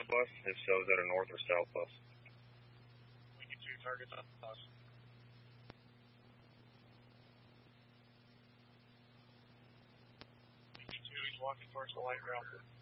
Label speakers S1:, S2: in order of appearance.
S1: bus? If so, is that a north or south bus?
S2: We get 2 targets on us. We get 2, he's walking towards the light rail.